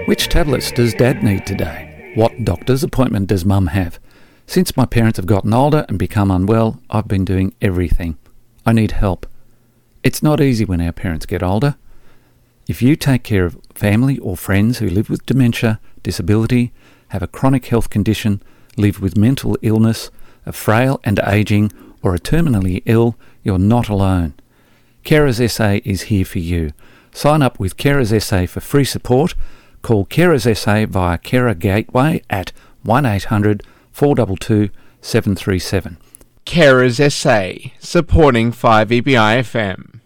Which tablets does Dad need today? What doctor's appointment does Mum have? Since my parents have gotten older and become unwell, I've been doing everything. I need help. It's not easy when our parents get older. If you take care of family or friends who live with dementia, disability, have a chronic health condition, live with mental illness, are frail and ageing, or are terminally ill, you're not alone. Carers SA is here for you. Sign up with Carers SA for free support. Call Carers SA via Carer Gateway at 1800 422 737. Carers SA, supporting 5EBI FM.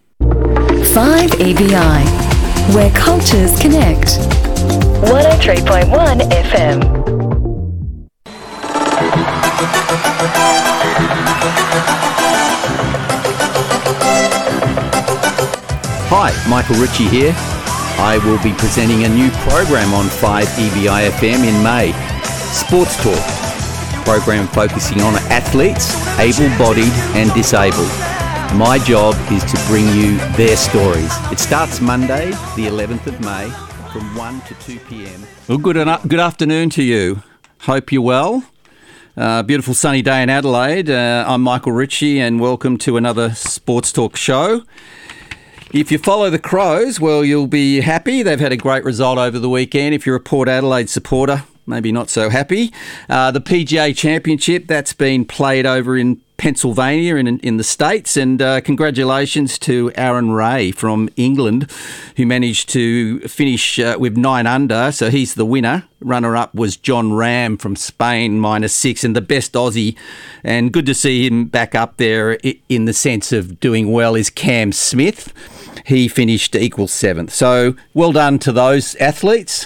5EBI, where cultures connect. 103.1 FM. Hi, Michael Ritchie here. I will be presenting a new program on 5EBI FM in May, Sports Talk, program focusing on athletes, able-bodied and disabled. My job is to bring you their stories. It starts Monday, the 11th of May, from 1 to 2 p.m. Well, good afternoon to you. Hope you're well. Beautiful sunny day in Adelaide. I'm Michael Ritchie and welcome to another Sports Talk show. If you follow the Crows, well, you'll be happy. They've had a great result over the weekend. If you're a Port Adelaide supporter, maybe not so happy. The PGA Championship, that's been played over in Pennsylvania in the States, and congratulations to Aaron Ray from England, who managed to finish with 9 under, so he's the winner. Runner-up was John Ram from Spain, -6, and the best Aussie, and good to see him back up there in the sense of doing well, is Cam Smith. He finished equal 7th. So well done to those athletes.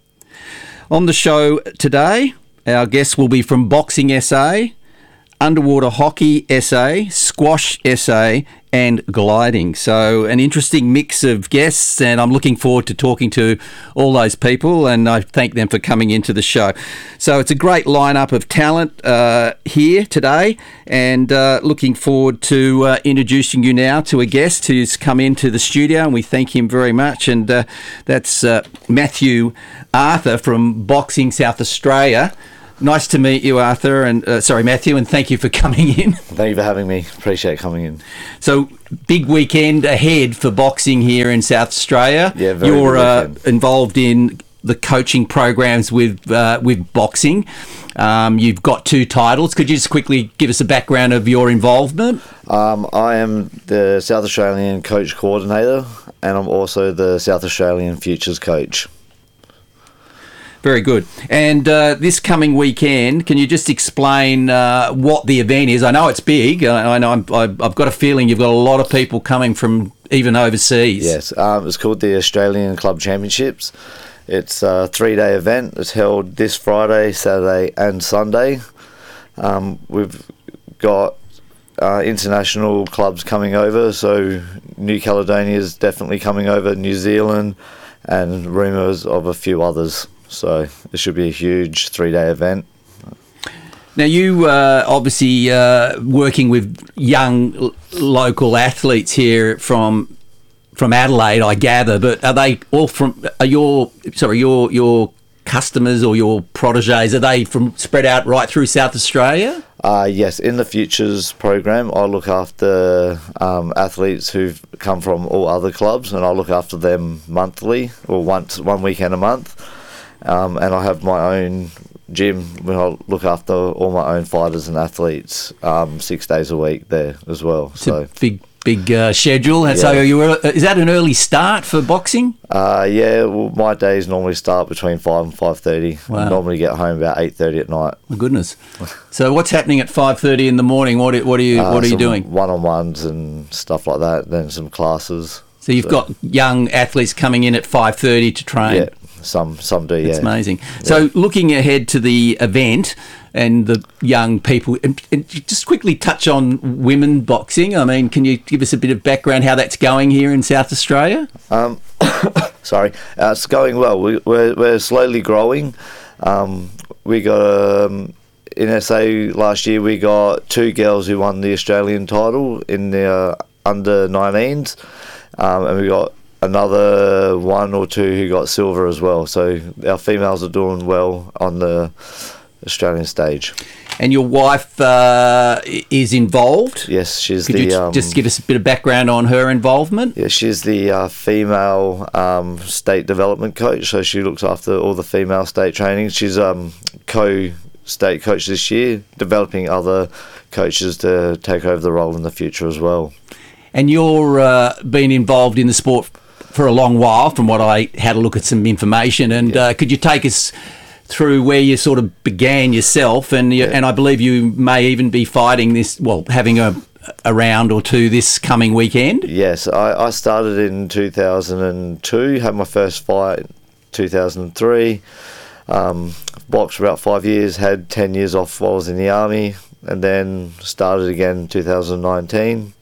On the show today, our guests will be from Boxing SA, Underwater Hockey SA, Squash SA and Gliding. So an interesting mix of guests, and I'm looking forward to talking to all those people, and I thank them for coming into the show. So it's a great lineup of talent here today, and looking forward to introducing you now to a guest who's come into the studio, and we thank him very much, and that's Matthew Arthur from Boxing South Australia. Nice to meet you, Arthur, and Matthew, and thank you for coming in. Thank you for having me. Appreciate coming in. So, big weekend ahead for boxing here in South Australia. Yeah, very You're good weekend. Involved in the coaching programs with boxing. You've got 2 titles. Could you just quickly give us a background of your involvement? I am the South Australian Coach Coordinator, and I'm also the South Australian Futures Coach. Very good. And this coming weekend, can you just explain what the event is? I know it's big. I know I've got a feeling you've got a lot of people coming from even overseas. Yes, it's called the Australian Club Championships. It's a 3-day event. It's held this Friday, Saturday and Sunday. We've got international clubs coming over, so New Caledonia is definitely coming over, New Zealand, and rumours of a few others. So it should be a huge 3-day event. Now, you obviously working with young local athletes here from Adelaide, I gather. But are they all your customers or your proteges? Are they from spread out right through South Australia? Yes, in the Futures program, I look after athletes who've come from all other clubs, and I look after them monthly or one weekend a month. And I have my own gym where I look after all my own fighters and athletes 6 days a week there as well. So big schedule. Yeah. So is that an early start for boxing? Yeah, well, my days normally start between 5 and 5:30. Wow. I normally get home about 8:30 at night. My goodness. So what's happening at 5:30 in the morning? What are you doing? One-on-ones and stuff like that. Then some classes. So you've got young athletes coming in at 5:30 to train. Yeah. Some do, yeah. It's amazing. So looking ahead to the event and the young people, and just quickly touch on women boxing. I mean, can you give us a bit of background how that's going here in South Australia? Sorry, it's going well. We're slowly growing. We got in SA last year. We got 2 girls who won the Australian title in the under 19s, and we got another one or two who got silver as well. So our females are doing well on the Australian stage. And your wife is involved? Yes, she's Could you just give us a bit of background on her involvement? Yeah, she's the female state development coach, so she looks after all the female state training. She's co-state coach this year, developing other coaches to take over the role in the future as well. And you're been involved in the sport for a long while, from what I had a look at some information. And could you take us through where you sort of began yourself? And and I believe you may even be fighting this, having a round or two this coming weekend. Yes, I started in 2002, had my first fight in 2003, boxed for about 5 years, had 10 years off while I was in the army, and then started again in 2019.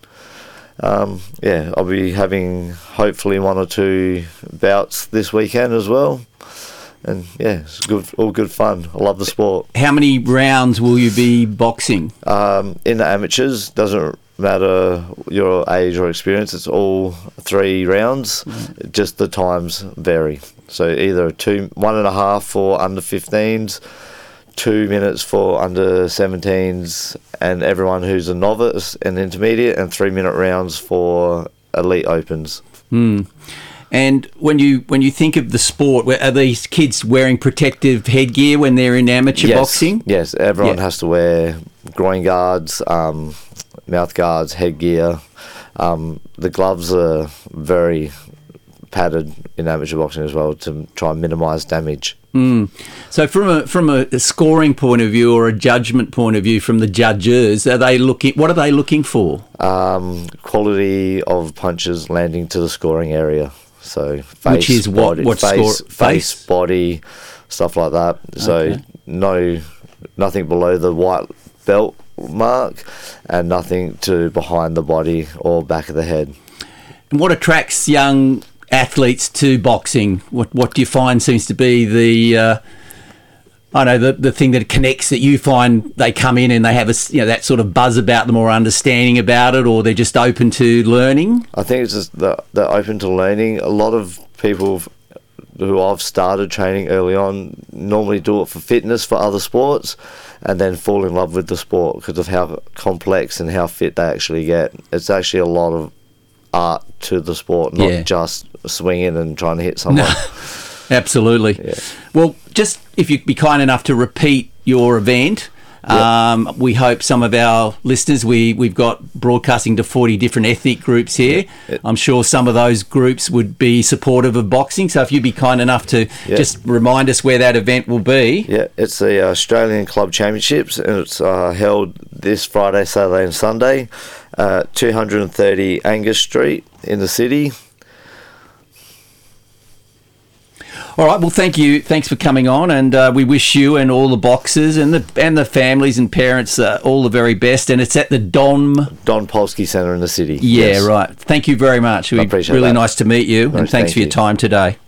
I'll be having hopefully 1 or 2 bouts this weekend as well. And it's good, all good fun. I love the sport. How many rounds will you be boxing? In the amateurs, doesn't matter your age or experience, it's all 3 rounds. Just the times vary. So either 1.5 for under 15s, 2 minutes for under 17s, and everyone who's a novice and intermediate, and 3-minute rounds for elite opens. And when you think of the sport, are these kids wearing protective headgear when they're in amateur boxing? Yes, everyone has to wear groin guards, mouth guards, headgear. The gloves are very padded in amateur boxing as well to try and minimise damage. So from a scoring point of view or a judgment point of view from the judges, what are they looking for? Quality of punches landing to the scoring area. So face, which is body, face, body, stuff like that. So nothing below the white belt mark, and nothing to behind the body or back of the head. And what attracts young athletes to boxing? What do you find seems to be the thing that connects, that you find they come in and they have that sort of buzz about them, or understanding about it, or they're just open to learning? I think it's just they're open to learning. A lot of people who I've started training early on normally do it for fitness for other sports, and then fall in love with the sport because of how complex and how fit they actually get. It's actually a lot of art to the sport, not just swinging and trying to hit someone. No, absolutely. Yeah. Well, just if you'd be kind enough to repeat your event. We hope some of our listeners, we've got broadcasting to 40 different ethnic groups here. I'm sure some of those groups would be supportive of boxing. So if you'd be kind enough to just remind us where that event will be. Yeah, it's the Australian Club Championships, and it's held this Friday, Saturday and Sunday, 230 Angus Street in the city. All right, well, thank you. Thanks for coming on, and we wish you and all the boxers and the families and parents all the very best. And it's at the Don Polsky Centre in the city. Yeah, yes. Right. Thank you very much. It was really nice to meet you, and thanks for your time today.